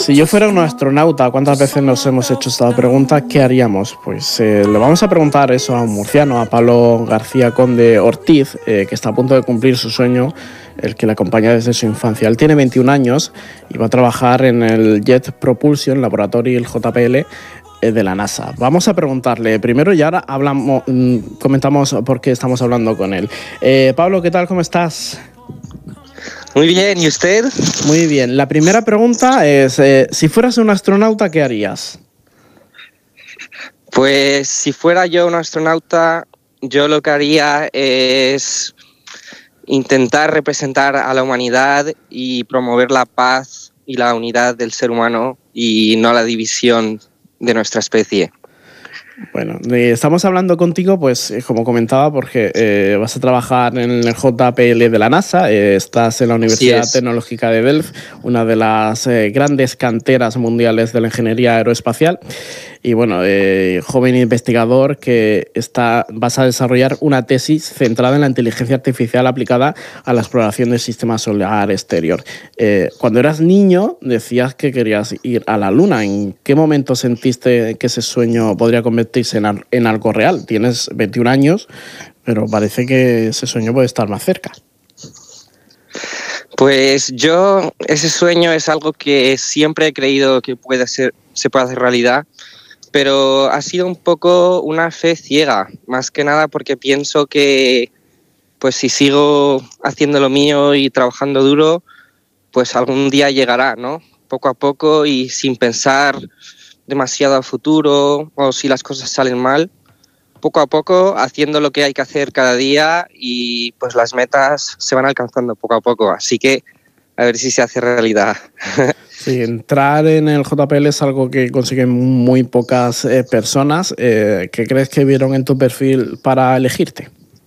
Si yo fuera un astronauta, ¿cuántas veces nos hemos hecho esta pregunta? ¿Qué haríamos? Pues le vamos a preguntar eso a un murciano, a Pablo García Conde Ortiz, que está a punto de cumplir su sueño, el que le acompaña desde su infancia. Él tiene 21 años y va a trabajar en el Jet Propulsion Laboratory, el JPL, de la NASA. Vamos a preguntarle primero y ahora comentamos por qué estamos hablando con él. Pablo, ¿qué tal? ¿Cómo estás? Muy bien, ¿y usted? Muy bien. La primera pregunta es, si fueras un astronauta, ¿qué harías? Pues si fuera yo un astronauta, yo lo que haría es intentar representar a la humanidad y promover la paz y la unidad del ser humano y no la división de nuestra especie. Bueno, estamos hablando contigo, pues como comentaba, porque vas a trabajar en el JPL de la NASA, estás en la Universidad Tecnológica de Delft, una de las grandes canteras mundiales de la ingeniería aeroespacial. Y bueno, joven investigador que vas a desarrollar una tesis centrada en la inteligencia artificial aplicada a la exploración del sistema solar exterior. Cuando eras niño decías que querías ir a la Luna. ¿En qué momento sentiste que ese sueño podría convertirse en algo real? Tienes 21 años, pero parece que ese sueño puede estar más cerca. Pues ese sueño es algo que siempre he creído que se puede hacer realidad, pero ha sido un poco una fe ciega, más que nada porque pienso que pues si sigo haciendo lo mío y trabajando duro, pues algún día llegará, ¿no? Poco a poco y sin pensar demasiado a futuro o si las cosas salen mal, poco a poco haciendo lo que hay que hacer cada día y pues las metas se van alcanzando poco a poco, así que a ver si se hace realidad. Sí, entrar en el JPL es algo que consiguen muy pocas personas. ¿Qué crees que vieron en tu perfil para elegirte?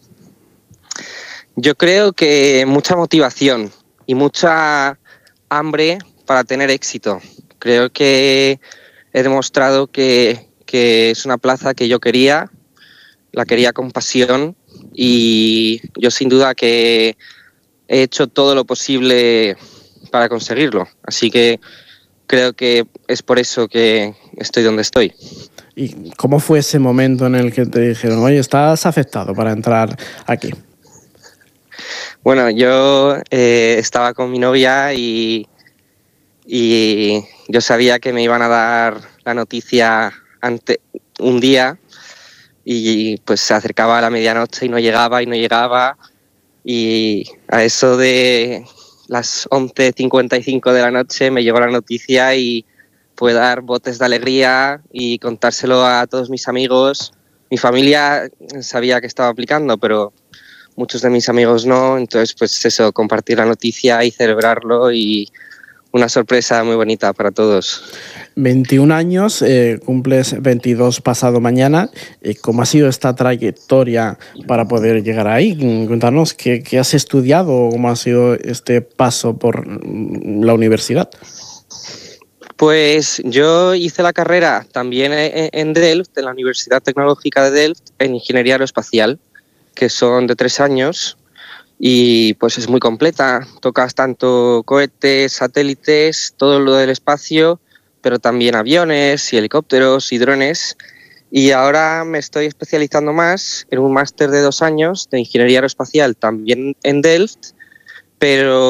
Yo creo que mucha motivación y mucha hambre para tener éxito. Creo que he demostrado que es una plaza que yo quería, la quería con pasión y yo sin duda que he hecho todo lo posible para conseguirlo. Así que creo que es por eso que estoy donde estoy. ¿Y cómo fue ese momento en el que te dijeron, oye, estás aceptado para entrar aquí? Bueno, yo estaba con mi novia y yo sabía que me iban a dar la noticia un día y pues se acercaba a la medianoche y no llegaba y a eso de las 11:55 de la noche me llegó la noticia y fue dar botes de alegría y contárselo a todos mis amigos. Mi familia sabía que estaba aplicando, pero muchos de mis amigos no, entonces pues eso, compartir la noticia y celebrarlo y una sorpresa muy bonita para todos. 21 años, cumples 22 pasado mañana. ¿Cómo ha sido esta trayectoria para poder llegar ahí? Cuéntanos, ¿qué has estudiado? ¿Cómo ha sido este paso por la universidad? Pues yo hice la carrera también en Delft, en la Universidad Tecnológica de Delft, en Ingeniería Aeroespacial, que son de 3 años y pues es muy completa. Tocas tanto cohetes, satélites, todo lo del espacio, pero también aviones y helicópteros y drones. Y ahora me estoy especializando más en un máster de 2 años de Ingeniería Aeroespacial, también en Delft, pero